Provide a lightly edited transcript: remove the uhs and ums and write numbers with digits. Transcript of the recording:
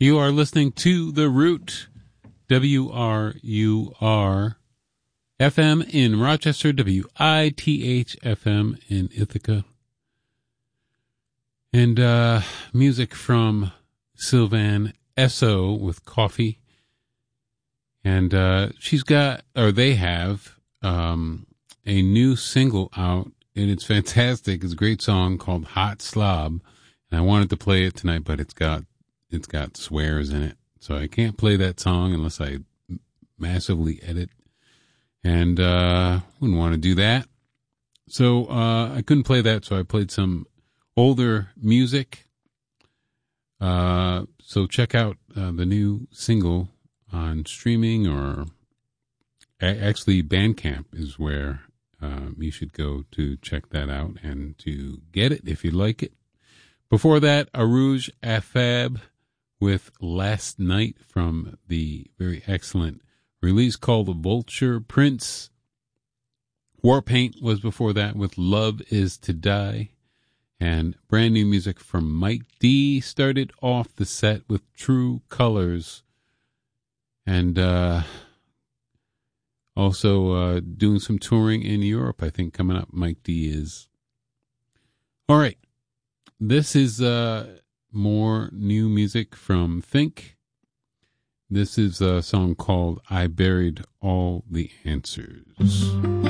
You are listening to The Root, WRUR FM in Rochester, WITH FM in Ithaca. And music from Sylvan Esso with Coffee. And she's got, or they have, a new single out, and it's fantastic. It's a great song called Hot Slob. And I wanted to play it tonight, but it's got swears in it. So I can't play that song unless I massively edit. And wouldn't want to do that. So I couldn't play that, so I played some older music. So check out the new single on streaming, or actually Bandcamp is where you should go to check that out and to get it if you like it. Before that, Arouge Afab with Last Night from the very excellent release called The Vulture Prince. Warpaint was before that with Love Is to Die. And brand new music from Mike D started off the set with True Colors. And also doing some touring in Europe, I think, coming up. Mike D is. All right. This is more new music from Think. This is a song called I Buried All the Answers.